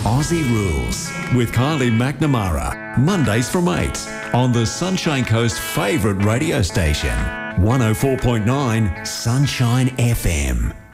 Aussie Rules with Kylie McNamara. Mondays from 8 on the Sunshine Coast's favourite radio station, 104.9 Sunshine FM.